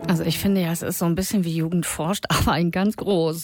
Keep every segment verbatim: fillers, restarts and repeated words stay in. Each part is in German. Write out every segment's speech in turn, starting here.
Also ich finde ja, es ist so ein bisschen wie Jugend forscht, aber in ganz groß.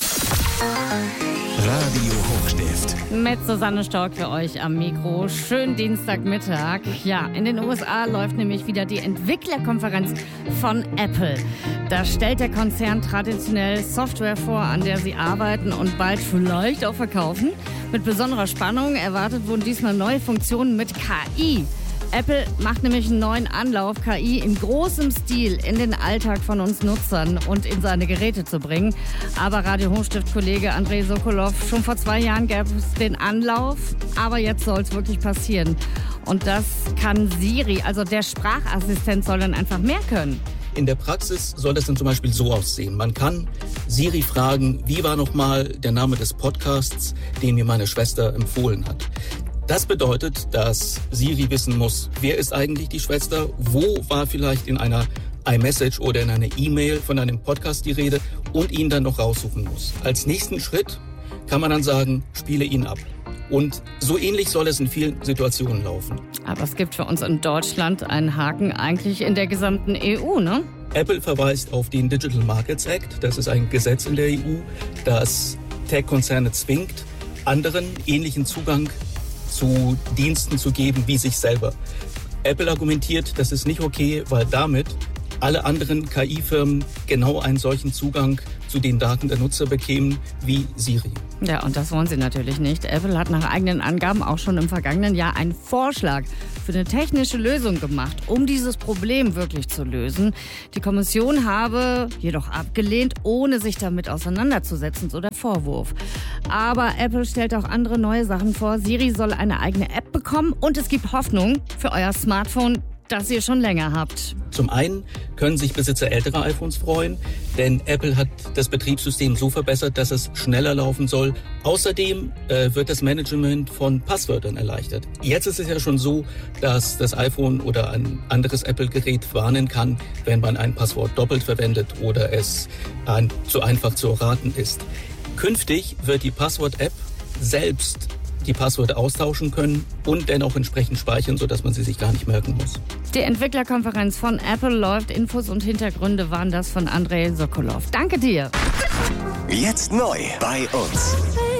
Radio Hochstift. Mit Susanne Stork für euch am Mikro. Schönen Dienstagmittag. Ja, in den U S A läuft nämlich wieder die Entwicklerkonferenz von Apple. Da stellt der Konzern traditionell Software vor, an der sie arbeiten und bald vielleicht auch verkaufen. Mit besonderer Spannung erwartet wurden diesmal neue Funktionen mit K I. Apple macht nämlich einen neuen Anlauf, K I in großem Stil in den Alltag von uns Nutzern und in seine Geräte zu bringen. Aber Radio Hochstift-Kollege Andrei Sokolov, schon vor zwei Jahren gab es den Anlauf, aber jetzt soll es wirklich passieren. Und das kann Siri, also der Sprachassistent, soll dann einfach mehr können. In der Praxis soll das dann zum Beispiel so aussehen. Man kann Siri fragen, wie war nochmal der Name des Podcasts, den mir meine Schwester empfohlen hat. Das bedeutet, dass Siri wissen muss, wer ist eigentlich die Schwester, wo war vielleicht in einer iMessage oder in einer E-Mail von einem Podcast die Rede und ihn dann noch raussuchen muss. Als nächsten Schritt kann man dann sagen, spiele ihn ab. Und so ähnlich soll es in vielen Situationen laufen. Aber es gibt für uns in Deutschland einen Haken eigentlich in der gesamten E U, ne? Apple verweist auf den Digital Markets Act. Das ist ein Gesetz in der E U, das Tech-Konzerne zwingt, anderen ähnlichen Zugang zu Diensten zu geben wie sich selber. Apple argumentiert, das ist nicht okay, weil damit alle anderen K I-Firmen genau einen solchen Zugang zu den Daten der Nutzer bekämen wie Siri. Ja, und das wollen sie natürlich nicht. Apple hat nach eigenen Angaben auch schon im vergangenen Jahr einen Vorschlag für eine technische Lösung gemacht, um dieses Problem wirklich zu lösen. Die Kommission habe jedoch abgelehnt, ohne sich damit auseinanderzusetzen, so der Vorwurf. Aber Apple stellt auch andere neue Sachen vor. Siri soll eine eigene App bekommen und es gibt Hoffnung für euer Smartphone, das ihr schon länger habt. Zum einen können sich Besitzer älterer iPhones freuen, denn Apple hat das Betriebssystem so verbessert, dass es schneller laufen soll. Außerdem äh, wird das Management von Passwörtern erleichtert. Jetzt ist es ja schon so, dass das iPhone oder ein anderes Apple-Gerät warnen kann, wenn man ein Passwort doppelt verwendet oder es ein, zu einfach zu erraten ist. Künftig wird die Passwort-App selbst die Passwörter austauschen können und dann auch entsprechend speichern, sodass man sie sich gar nicht merken muss. Die Entwicklerkonferenz von Apple läuft. Infos und Hintergründe waren das von Andrei Sokolov. Danke dir. Jetzt neu bei uns.